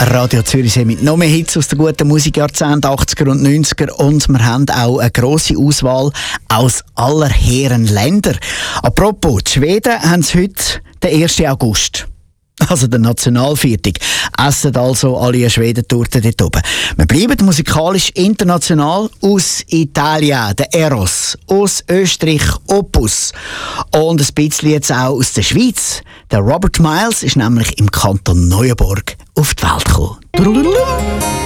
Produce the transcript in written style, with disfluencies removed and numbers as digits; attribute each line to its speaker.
Speaker 1: Radio Zürichsee mit noch mehr Hits aus den guten Musikjahrzehnten 80er und 90er und wir haben auch eine grosse Auswahl aus aller Herren Länder. Apropos, die Schweden haben es heute den 1. August. Also der Nationalviertag. Essen also alle Schwedentorte dort oben. Wir bleiben musikalisch international aus Italien, der Eros, aus Österreich, Opus und ein bisschen jetzt auch aus der Schweiz. Der Robert Miles ist nämlich im Kanton Neuenburg auf die Welt gekommen.